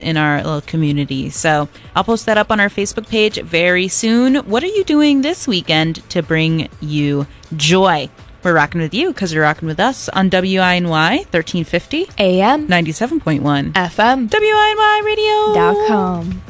in our little community. So I'll post that up on our Facebook page very soon. What are you doing this weekend to bring you joy? We're rocking with you because you're rocking with us on WINY 1350 AM 97.1 FM WINYradio.com.